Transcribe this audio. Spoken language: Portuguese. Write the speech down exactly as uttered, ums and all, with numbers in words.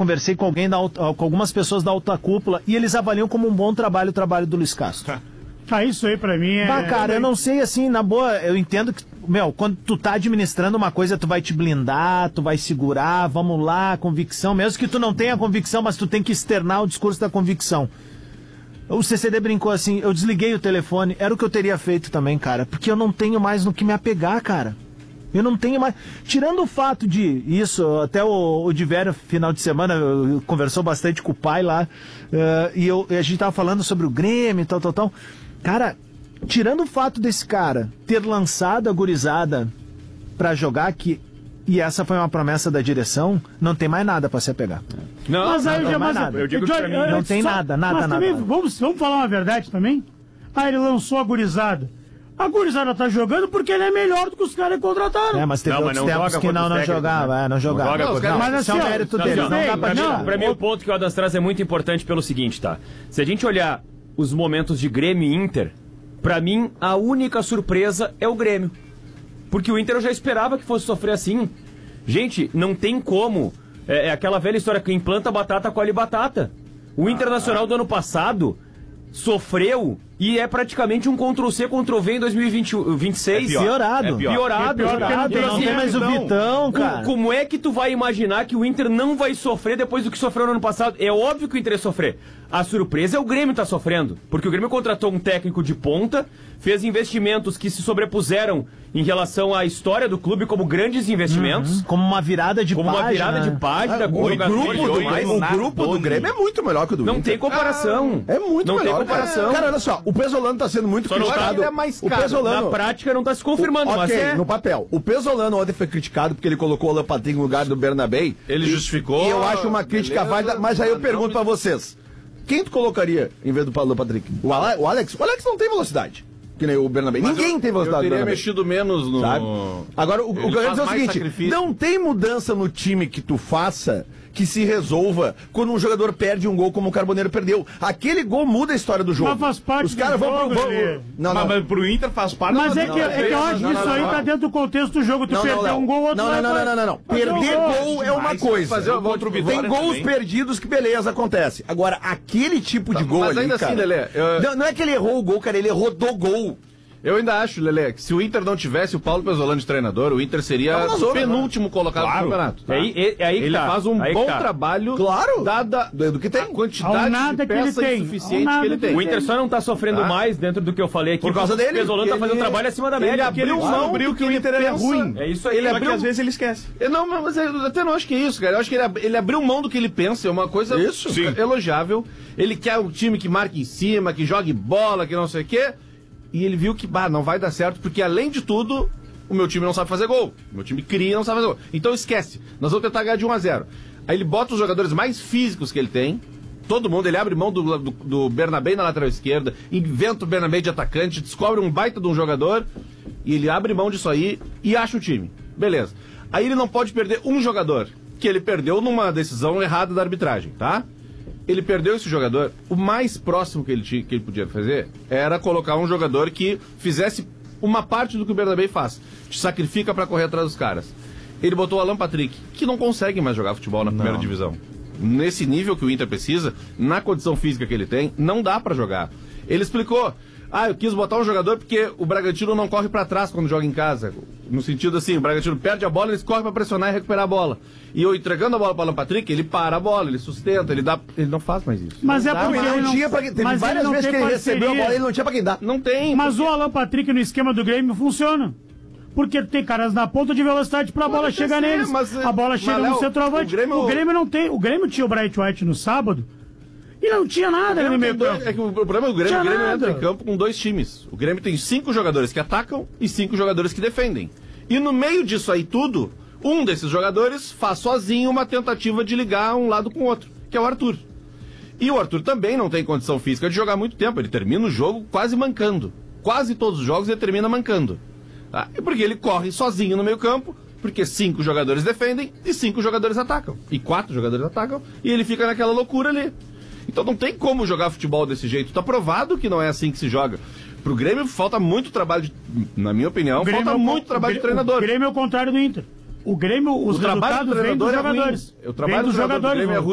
conversei com alguém da, com algumas pessoas da alta cúpula e eles avaliam como um bom trabalho o trabalho do Luiz Castro. Ah, isso aí pra mim é... Bah, cara, eu não sei, assim, na boa, eu entendo que, meu, quando tu tá administrando uma coisa, tu vai te blindar, tu vai segurar, vamos lá, convicção, mesmo que tu não tenha convicção, mas tu tem que externar o discurso da convicção. O C C D brincou assim, eu desliguei o telefone, era o que eu teria feito também, cara, porque eu não tenho mais no que me apegar, cara. Eu não tenho mais... Tirando o fato de isso, até o, o Divério, final de semana, conversou bastante com o pai lá, uh, e eu, a gente tava falando sobre o Grêmio e tal, tal, tal. Cara, tirando o fato desse cara ter lançado a gurizada pra jogar aqui, e essa foi uma promessa da direção, não tem mais nada pra se apegar. Não, mas aí não, já, não, mas, nada. Eu digo eu, pra mim, não tem só, nada, nada, mas nada. Também, nada. Vamos, vamos falar uma verdade também? Ah, ele lançou a gurizada. A gurizada tá jogando porque ele é melhor do que os caras que contrataram. É, mas teve não, outros mas tempos que não, não jogava, né? é, não jogava. Não, não, não, mas assim, é o mérito dele, não, não dá pra tirar. Pra mim, o ponto que o Adams traz é muito importante pelo seguinte, tá? Se a gente olhar os momentos de Grêmio e Inter, pra mim, a única surpresa é o Grêmio. Porque o Inter eu já esperava que fosse sofrer assim. Gente, não tem como. É, é aquela velha história que implanta batata, colhe batata. O Internacional do ano passado sofreu e é praticamente um Ctrl-C, Ctrl-V em dois mil e vinte e seis. É piorado. É pior. Piorado. É piorado. Não tem mais o Vitão, cara. Como, como é que tu vai imaginar que o Inter não vai sofrer depois do que sofreu no ano passado? É óbvio que o Inter ia sofrer. A surpresa é o Grêmio tá sofrendo. Porque o Grêmio contratou um técnico de ponta, fez investimentos que se sobrepuseram em relação à história do clube como grandes investimentos. Uhum. Como uma virada de como página. Como uma virada de página. Ah, com o, jogadores grupo do, mais o grupo do Grêmio é muito melhor que o do Não Inter. tem comparação. Ah, é muito não melhor. Não tem comparação. Cara, olha só, o Pesolano tá sendo muito Só criticado. Ele é mais o Pesolano, na prática não tá se confirmando, o, mas ok, é... no papel. O Pesolano ontem foi criticado porque ele colocou o Alan Patrick no lugar do Bernabé. Ele e, justificou. E eu acho uma crítica válida, mas aí eu pergunto pra vocês. Quem tu colocaria em vez do Alan Patrick? O, Ale, o Alex? O Alex não tem velocidade. Que nem o Bernabé. Mas Ninguém eu, tem velocidade. Eu teria Bernabé. mexido menos no... Sabe? Agora, o, o que eu quero dizer é o seguinte, sacrifício. Não tem mudança no time que tu faça que se resolva quando um jogador perde um gol como o Carboneiro perdeu. Aquele gol muda a história do jogo. Mas faz parte Os caras vão jogo, pro vão, ele... não, não. Mas, mas pro Inter faz parte... Mas não, é que, não, é que eu acho não, que não, isso não, aí não, tá não. dentro do contexto do jogo. Tu Não, perder não, um gol, outro não, não, não, não, não, não. Perder gol é uma coisa. Fazer outro Tem Vitória gols também. perdidos que beleza, acontece. Agora, aquele tipo de Tá, gol mas ali, ainda cara... assim, Lelê, eu- não, não é que ele errou o gol, cara, ele errou do gol. Eu ainda acho, Lelê, que se o Inter não tivesse o Paulo Pesolano de treinador, o Inter seria Não, o penúltimo colocado Claro. no campeonato. É aí- é- é aí que ele tá. faz um Aí que bom tá. trabalho, Claro. dada Do, do que tem. a quantidade Ao de nada que ele peças tem. insuficientes Ao que ele nada tem. O Inter só não tá sofrendo Tá. mais dentro do que eu falei aqui. Por causa porque dele. O Pesolano tá Ele- fazendo um trabalho acima da Ele média. abriu Claro. mão do que o Inter é ruim. É isso aí. Ele Só abriu... que às vezes ele esquece. Eu não, mas eu até não acho que é isso, cara. Eu acho que ele, ab- ele abriu mão do que ele pensa, é uma coisa Isso. Sim. elogiável. Ele quer um time que marque em cima, que jogue bola, que não sei o quê. E ele viu que, bah, não vai dar certo, porque além de tudo, o meu time não sabe fazer gol. O meu time cria e não sabe fazer gol. Então esquece. Nós vamos tentar ganhar de um a zero. Aí ele bota os jogadores mais físicos que ele tem. Todo mundo, ele abre mão do, do, do Bernabé na lateral esquerda, inventa o Bernabé de atacante, descobre um baita de um jogador, e ele abre mão disso aí e acha o time. Beleza. Aí ele não pode perder um jogador, que ele perdeu numa decisão errada da arbitragem, tá? Ele perdeu esse jogador. O mais próximo que ele, tinha, que ele podia fazer era colocar um jogador que fizesse uma parte do que o Bernabé faz. Te sacrifica pra correr atrás dos caras. Ele botou o Alan Patrick, que não consegue mais jogar futebol na primeira divisão. Nesse nível que o Inter precisa, na condição física que ele tem, não dá pra jogar. Ele explicou: ah, eu quis botar um jogador porque o Bragantino não corre pra trás quando joga em casa. No sentido assim, o Bragantino perde a bola, eles correm pra pressionar e recuperar a bola. E eu entregando a bola para o Alan Patrick, ele para a bola, ele sustenta, ele dá... Ele não faz mais isso. Mas não é dá, porque ele ele não não tinha pra quem... Teve mas várias ele não vezes que tem ele recebeu a parceria. bola, ele não tinha pra quem dar. Não tem. Mas porque... o Alan Patrick no esquema do Grêmio funciona. Porque tem caras na ponta de velocidade pra bola Pode chegar ser, neles. mas, a bola mas, chega Léo, no centroavante. o Grêmio- O Grêmio não tem. O Grêmio tinha o Bright White no sábado e não tinha nada ali no meio Dois- campo. é que o problema é que o Grêmio, Tinha o Grêmio nada. entra em campo com dois times. O Grêmio tem cinco jogadores que atacam e cinco jogadores que defendem. E no meio disso aí tudo, um desses jogadores faz sozinho uma tentativa de ligar um lado com o outro, que é o Arthur. E o Arthur também não tem condição física de jogar muito tempo. Ele termina o jogo quase mancando. Quase todos os jogos ele termina mancando. Tá? E porque ele corre sozinho no meio campo, porque cinco jogadores defendem e cinco jogadores atacam. E quatro jogadores atacam, e ele fica naquela loucura ali. Então não tem como jogar futebol desse jeito. Tá provado que não é assim que se joga. Pro Grêmio falta muito trabalho, de, na minha opinião, O Grêmio falta é o- muito trabalho o de treinador. O Grêmio é o contrário do Inter. O Grêmio, os O trabalho do resultados vêm dos treinador é ruim. jogadores. O trabalho Vem do dos jogador do jogadores. Grêmio é ruim.